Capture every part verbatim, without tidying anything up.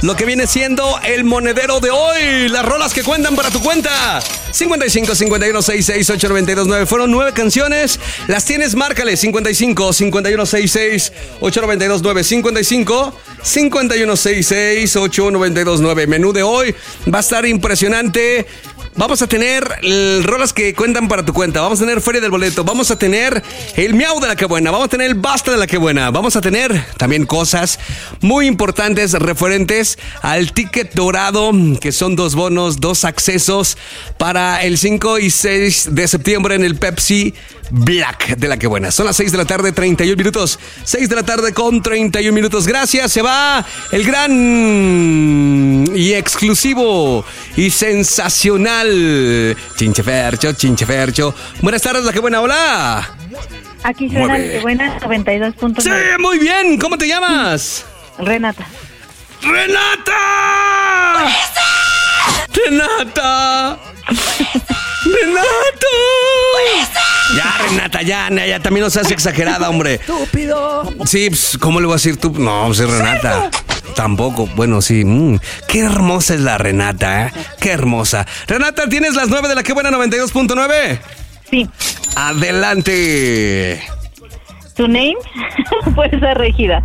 lo que viene siendo el monedero de hoy. Las rolas que cuentan para tu cuenta. cincuenta y cinco, cincuenta y uno, sesenta y seis, ocho noventa y dos, nueve. Fueron nueve canciones. Las tienes, márcale. cincuenta y cinco, cincuenta y uno, sesenta y seis, ocho noventa y dos, nueve. cincuenta y cinco, cincuenta y uno, sesenta y seis, ocho noventa y dos, nueve. Menú de hoy va a estar impresionante. Vamos a tener el, rolas que cuentan para tu cuenta. Vamos a tener Feria del Boleto. Vamos a tener el Miau de la Que Buena. Vamos a tener el Basta de la Que Buena. Vamos a tener también cosas muy importantes referentes al ticket dorado, que son dos bonos, dos accesos para el cinco y seis de septiembre en el Pepsi Black de la Que Buena. Son las seis de la tarde, treinta y un minutos. seis de la tarde con treinta y un minutos. Gracias. Se va el gran y exclusivo y sensacional Chinchefercho, Chinchefercho. Buenas tardes, la Que Buena. Hola. Aquí suena la Que Buena noventa y dos punto nueve. Sí, muy bien. ¿Cómo te llamas? Renata. ¡Renata! ¡Renata! ¡Renata! Ya, Renata, ya, ya, también no seas exagerada, hombre. ¡Estúpido! Sí, pues, ¿cómo le voy a decir tú? No, pues es Renata. Tampoco, bueno, sí. Mm, qué hermosa es la Renata, ¿eh? Qué hermosa. Renata, ¿tienes las nueve de la Que Buena noventa y dos punto nueve? Sí. Adelante. ¿Tu name? Fuerza Regida.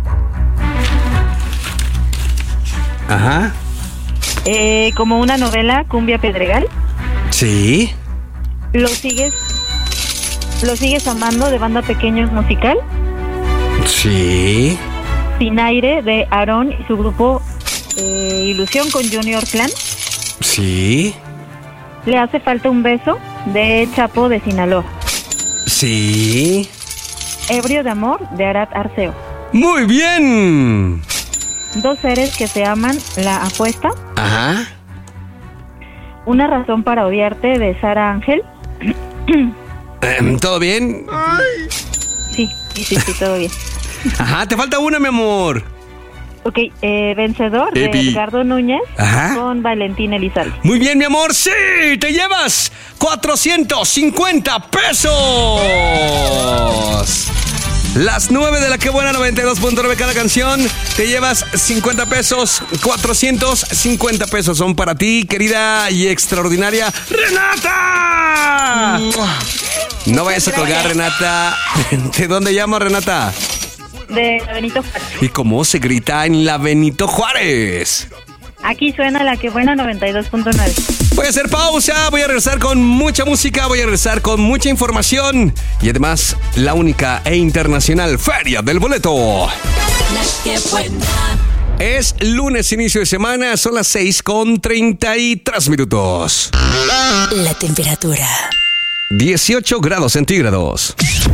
Ajá. Eh, como una novela, Cumbia Pedregal. Sí. ¿Lo sigues? ¿Lo sigues amando de Banda Pequeños Musical? Sí. Sin Aire de Aarón y su grupo eh, Ilusión con Junior Clan. Sí. Le hace falta un beso de Chapo de Sinaloa. Sí. Ebrio de amor de Arat Arceo. Muy bien. Dos seres que se aman, La Apuesta. Ajá. Una razón para odiarte de Sara Ángel. Eh, ¿Todo bien? Sí, sí, sí, sí, todo bien. Ajá, te falta una, mi amor. Ok, eh, vencedor de Epi. Edgardo Núñez. Ajá. Con Valentín Elizalde. Muy bien, mi amor. Sí, te llevas cuatrocientos cincuenta pesos. Las nueve de la Que Buena noventa y dos punto nueve cada canción. Te llevas cincuenta pesos. cuatrocientos cincuenta pesos son para ti, querida y extraordinaria Renata. No vayas a colgar, Renata. ¿De dónde llama, Renata? De la Benito Juárez. ¿Y cómo se grita en la Benito Juárez? Aquí suena La Que Buena noventa y dos punto nueve. Voy a hacer pausa, voy a regresar con mucha música, voy a regresar con mucha información y además la única e internacional Feria del Boleto. La Que Buena. Es lunes, inicio de semana, son las seis con treinta y tres minutos. La temperatura. dieciocho grados centígrados.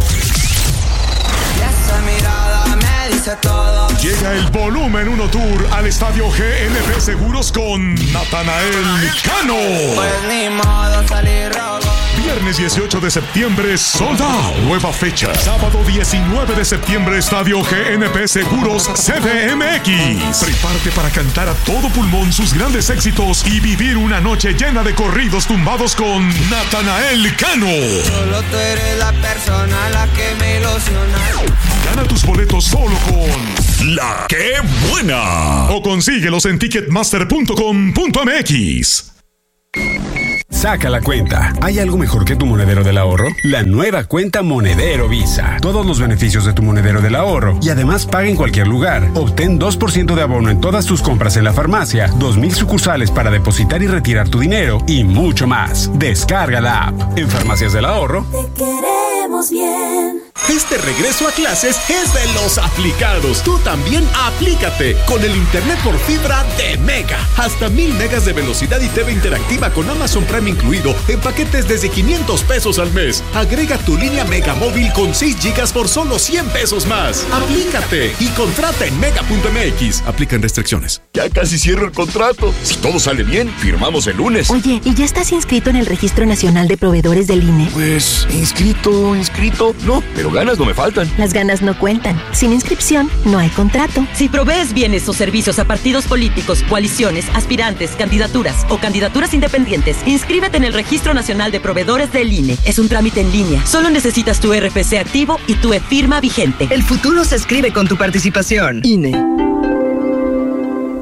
Esa mirada me dice todo. Llega el Volumen uno Tour al Estadio G N P Seguros con Natanael Cano. Pues ni modo salir robo. Viernes dieciocho de septiembre, sold out. Nueva fecha. Sábado diecinueve de septiembre, Estadio G N P Seguros C D M X. Prepárate para cantar a todo pulmón sus grandes éxitos y vivir una noche llena de corridos tumbados con Natanael Cano. Solo tú eres la persona a la que me ilusiona. Gana tus boletos solo con La Que Buena. O consíguelos en ticketmaster punto com punto m x. Saca la cuenta. ¿Hay algo mejor que tu monedero del ahorro? La nueva cuenta Monedero Visa. Todos los beneficios de tu monedero del ahorro y además paga en cualquier lugar. Obtén dos por ciento de abono en todas tus compras en la farmacia, dos mil sucursales para depositar y retirar tu dinero y mucho más. Descarga la app. En Farmacias del Ahorro. Te queremos bien. Este regreso a clases es de los aplicados. Tú también aplícate con el internet por fibra de Mega. Hasta mil megas de velocidad y T V interactiva con Amazon Prime incluido en paquetes desde quinientos pesos al mes. Agrega tu línea Mega móvil con seis gigas por solo cien pesos más. Aplícate y contrata en mega punto m x. Aplican restricciones. Ya casi cierro el contrato. Si todo sale bien, firmamos el lunes. Oye, ¿y ya estás inscrito en el Registro Nacional de Proveedores del I N E? Pues, inscrito, inscrito, no, pero ganas no me faltan. Las ganas no cuentan. Sin inscripción, no hay contrato. Si provees bienes o servicios a partidos políticos, coaliciones, aspirantes, candidaturas o candidaturas independientes, inscríbete en el Registro Nacional de Proveedores del I N E. Es un trámite en línea. Solo necesitas tu R F C activo y tu e-firma vigente. El futuro se escribe con tu participación. I N E.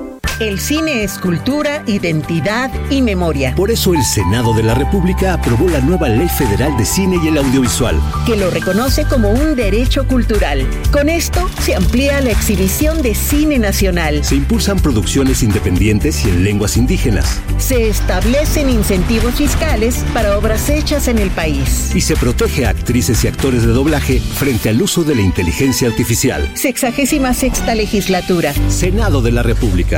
El cine es cultura, identidad y memoria. Por eso el Senado de la República aprobó la nueva Ley Federal de Cine y el Audiovisual, que lo reconoce como un derecho cultural. Con esto se amplía la exhibición de cine nacional. Se impulsan producciones independientes y en lenguas indígenas. Se establecen incentivos fiscales para obras hechas en el país. Y se protege a actrices y actores de doblaje frente al uso de la inteligencia artificial. Sexagésima sexta legislatura. Senado de la República.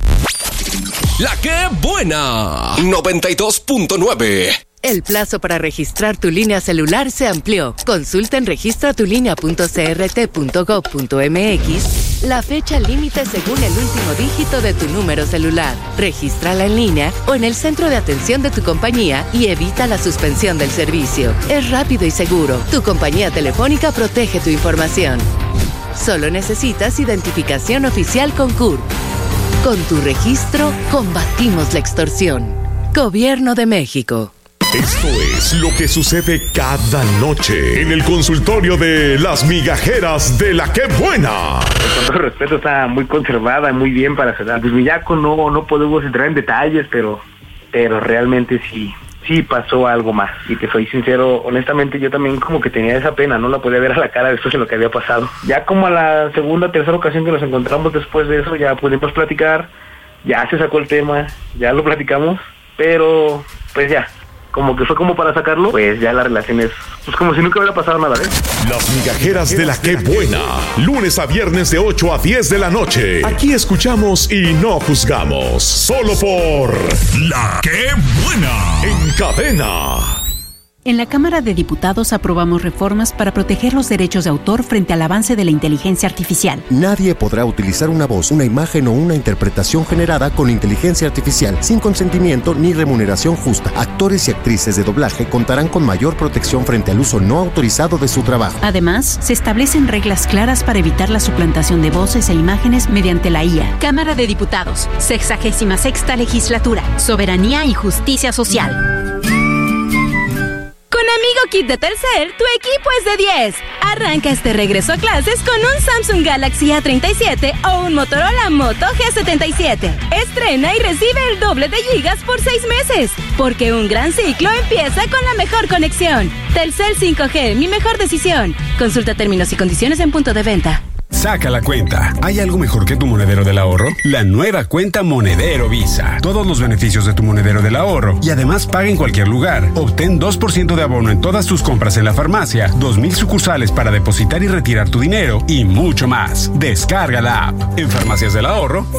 La que buena. noventa y dos punto nueve. El plazo para registrar tu línea celular se amplió. Consulta en registratulínea punto c r t punto gov punto m x la fecha límite según el último dígito de tu número celular. Regístrala en línea o en el centro de atención de tu compañía y evita la suspensión del servicio. Es rápido y seguro. Tu compañía telefónica protege tu información. Solo necesitas identificación oficial con C U R P. Con tu registro, combatimos la extorsión. Gobierno de México. Esto es lo que sucede cada noche en el consultorio de las migajeras de La Que Buena. Con todo respeto, está muy conservada, muy bien para cerrar. Pues Millaco no, no podemos entrar en detalles, pero, pero realmente sí, sí pasó algo más. Y te soy sincero, honestamente yo también como que tenía esa pena, no la podía ver a la cara después de lo que había pasado. Ya como a la segunda, tercera ocasión que nos encontramos después de eso, ya pudimos platicar, ya se sacó el tema, ya lo platicamos, pero pues ya. Como que fue como para sacarlo, pues ya la relación es pues como si nunca hubiera pasado nada, ¿eh? Las migajeras de La Que Buena, lunes a viernes de ocho a diez de la noche. Aquí escuchamos y no juzgamos, solo por La Que Buena, en cadena. En la Cámara de Diputados aprobamos reformas para proteger los derechos de autor frente al avance de la inteligencia artificial. Nadie podrá utilizar una voz, una imagen o una interpretación generada con inteligencia artificial sin consentimiento ni remuneración justa. Actores y actrices de doblaje contarán con mayor protección frente al uso no autorizado de su trabajo. Además, se establecen reglas claras para evitar la suplantación de voces e imágenes mediante la I A. Cámara de Diputados, sexagésima sexta legislatura, soberanía y justicia social. Con Amigo Kit de Telcel, tu equipo es de diez. Arranca este regreso a clases con un Samsung Galaxy A treinta y siete o un Motorola Moto G setenta y siete. Estrena y recibe el doble de gigas por seis meses. Porque un gran ciclo empieza con la mejor conexión. Telcel cinco G, mi mejor decisión. Consulta términos y condiciones en punto de venta. Saca la cuenta. ¿Hay algo mejor que tu monedero del ahorro? La nueva cuenta Monedero Visa. Todos los beneficios de tu monedero del ahorro y además paga en cualquier lugar. Obtén dos por ciento de abono en todas tus compras en la farmacia, dos mil sucursales para depositar y retirar tu dinero y mucho más. Descarga la app. En Farmacias del Ahorro